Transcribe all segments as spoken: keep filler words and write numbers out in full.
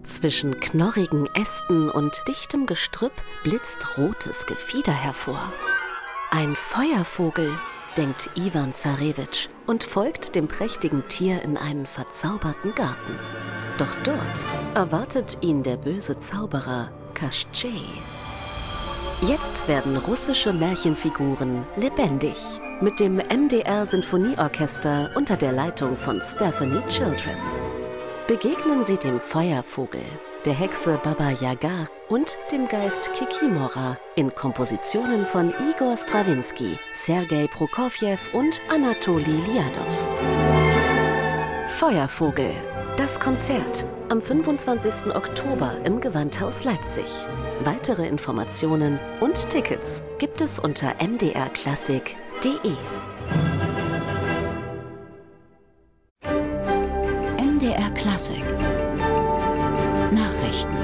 Zwischen knorrigen Ästen und dichtem Gestrüpp blitzt rotes Gefieder hervor. Ein Feuervogel, denkt Ivan Zarewitsch und folgt dem prächtigen Tier in einen verzauberten Garten. Doch dort erwartet ihn der böse Zauberer Kaschtschej. Jetzt werden russische Märchenfiguren lebendig. Mit dem M D R-Sinfonieorchester unter der Leitung von Stephanie Childress. Begegnen Sie dem Feuervogel, der Hexe Baba Yaga und dem Geist Kikimora in Kompositionen von Igor Strawinski, Sergei Prokofjew und Anatoli Liadow. Feuervogel, das Konzert am fünfundzwanzigsten Oktober im Gewandhaus Leipzig. Weitere Informationen und Tickets gibt es unter m d r klassik punkt d e. M D R Klassik Nachrichten.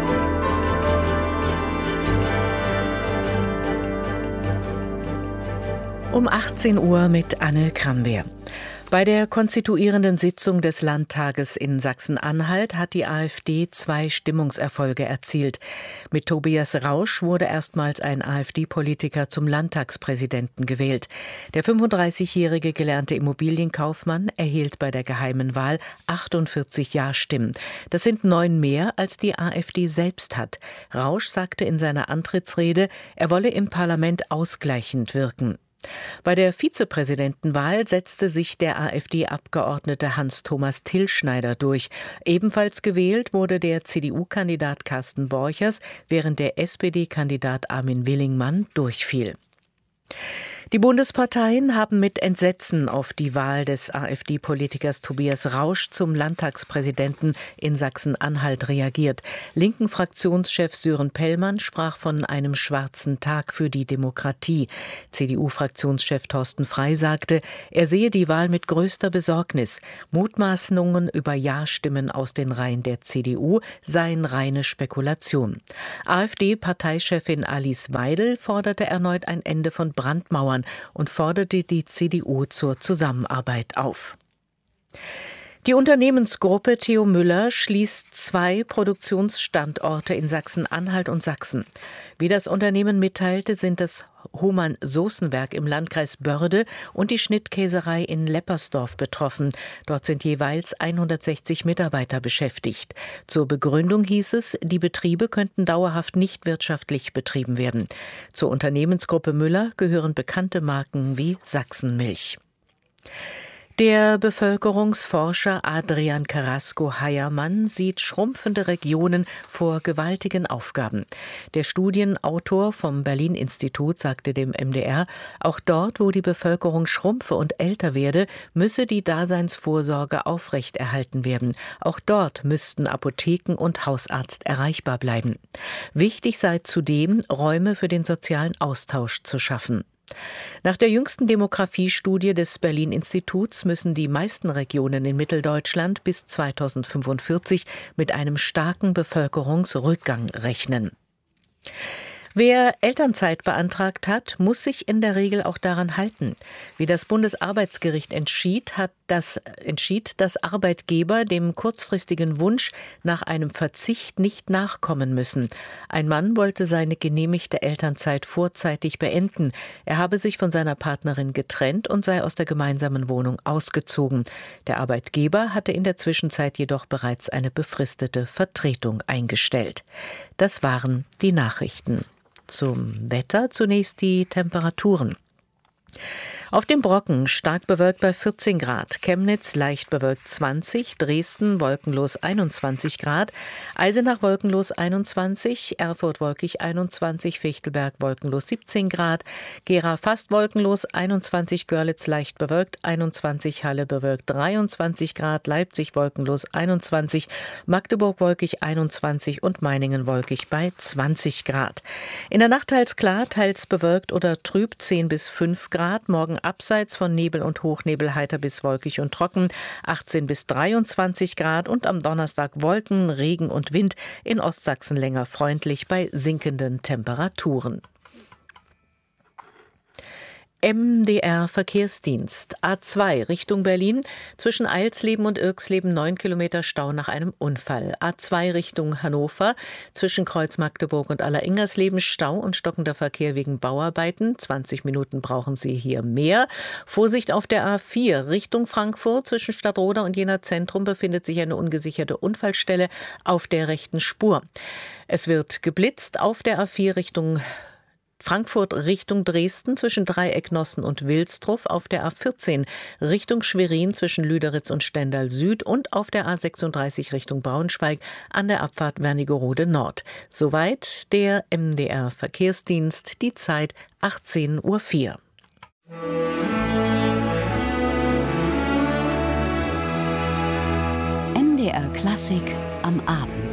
Um achtzehn Uhr mit Anne Krambeer. Bei der konstituierenden Sitzung des Landtages in Sachsen-Anhalt hat die AfD zwei Stimmungserfolge erzielt. Mit Tobias Rausch wurde erstmals ein AfD-Politiker zum Landtagspräsidenten gewählt. Der fünfunddreißigjährige gelernte Immobilienkaufmann erhielt bei der geheimen Wahl achtundvierzig Ja-Stimmen. Das sind neun mehr, als die AfD selbst hat. Rausch sagte in seiner Antrittsrede, er wolle im Parlament ausgleichend wirken. Bei der Vizepräsidentenwahl setzte sich der AfD-Abgeordnete Hans-Thomas Tillschneider durch. Ebenfalls gewählt wurde der C D U-Kandidat Carsten Borchers, während der S P D-Kandidat Armin Willingmann durchfiel. Die Bundesparteien haben mit Entsetzen auf die Wahl des AfD-Politikers Tobias Rausch zum Landtagspräsidenten in Sachsen-Anhalt reagiert. Linken Fraktionschef Sören Pellmann sprach von einem schwarzen Tag für die Demokratie. C D U-Fraktionschef Thorsten Frey sagte, er sehe die Wahl mit größter Besorgnis. Mutmaßungen über Ja-Stimmen aus den Reihen der C D U seien reine Spekulation. AfD-Parteichefin Alice Weidel forderte erneut ein Ende von Brandmauern und forderte die C D U zur Zusammenarbeit auf. Die Unternehmensgruppe Theo Müller schließt zwei Produktionsstandorte in Sachsen-Anhalt und Sachsen. Wie das Unternehmen mitteilte, sind das Hohmann-Soßenwerk im Landkreis Börde und die Schnittkäserei in Leppersdorf betroffen. Dort sind jeweils hundertsechzig Mitarbeiter beschäftigt. Zur Begründung hieß es, die Betriebe könnten dauerhaft nicht wirtschaftlich betrieben werden. Zur Unternehmensgruppe Müller gehören bekannte Marken wie Sachsenmilch. Der Bevölkerungsforscher Adrian Carrasco-Hayermann sieht schrumpfende Regionen vor gewaltigen Aufgaben. Der Studienautor vom Berlin-Institut sagte dem M D R, auch dort, wo die Bevölkerung schrumpfe und älter werde, müsse die Daseinsvorsorge aufrechterhalten werden. Auch dort müssten Apotheken und Hausarzt erreichbar bleiben. Wichtig sei zudem, Räume für den sozialen Austausch zu schaffen. Nach der jüngsten Demografiestudie des Berlin-Instituts müssen die meisten Regionen in Mitteldeutschland bis zweitausendfünfundvierzig mit einem starken Bevölkerungsrückgang rechnen. Wer Elternzeit beantragt hat, muss sich in der Regel auch daran halten. Wie das Bundesarbeitsgericht entschied, hat das entschied, dass Arbeitgeber dem kurzfristigen Wunsch nach einem Verzicht nicht nachkommen müssen. Ein Mann wollte seine genehmigte Elternzeit vorzeitig beenden. Er habe sich von seiner Partnerin getrennt und sei aus der gemeinsamen Wohnung ausgezogen. Der Arbeitgeber hatte in der Zwischenzeit jedoch bereits eine befristete Vertretung eingestellt. Das waren die Nachrichten. Zum Wetter zunächst die Temperaturen. Auf dem Brocken stark bewölkt bei vierzehn Grad, Chemnitz leicht bewölkt zwanzig, Dresden wolkenlos einundzwanzig Grad, Eisenach wolkenlos einundzwanzig, Erfurt wolkig einundzwanzig, Fichtelberg wolkenlos siebzehn Grad, Gera fast wolkenlos einundzwanzig, Görlitz leicht bewölkt einundzwanzig, Halle bewölkt dreiundzwanzig Grad, Leipzig wolkenlos einundzwanzig, Magdeburg wolkig einundzwanzig und Meiningen wolkig bei zwanzig Grad. In der Nacht teils klar, teils bewölkt oder trüb zehn bis fünf Grad, morgen abseits von Nebel und Hochnebel heiter bis wolkig und trocken, achtzehn bis dreiundzwanzig Grad und am Donnerstag Wolken, Regen und Wind, in Ostsachsen länger freundlich bei sinkenden Temperaturen. M D R Verkehrsdienst. A zwei Richtung Berlin. Zwischen Eilsleben und Irxleben neun Kilometer Stau nach einem Unfall. A zwei Richtung Hannover. Zwischen Kreuz Magdeburg und Alleringgersleben Stau und stockender Verkehr wegen Bauarbeiten. zwanzig Minuten brauchen Sie hier mehr. Vorsicht auf der A vier Richtung Frankfurt. Zwischen Stadtroda und Jena Zentrum befindet sich eine ungesicherte Unfallstelle auf der rechten Spur. Es wird geblitzt auf der A vier Richtung Frankfurt Richtung Dresden zwischen Dreiecknossen und Wilsdruff, auf der A vierzehn Richtung Schwerin zwischen Lüderitz und Stendal Süd und auf der A sechsunddreißig Richtung Braunschweig an der Abfahrt Wernigerode Nord. Soweit der M D R Verkehrsdienst, die Zeit achtzehn Uhr vier. M D R Klassik am Abend.